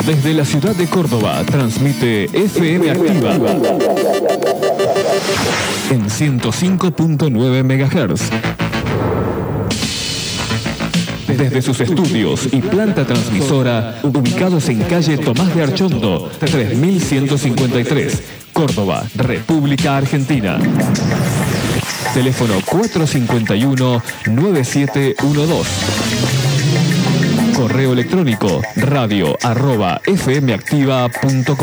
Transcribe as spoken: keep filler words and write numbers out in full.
Desde la ciudad de Córdoba transmite F M Activa en ciento cinco punto nueve megahertz. Desde sus estudios y planta transmisora ubicados en calle Tomás de Archondo, tres mil ciento cincuenta y tres, Córdoba, República Argentina. Teléfono cuatro cinco uno, nueve siete uno dos. Correo electrónico radio arroba fmactiva punto com.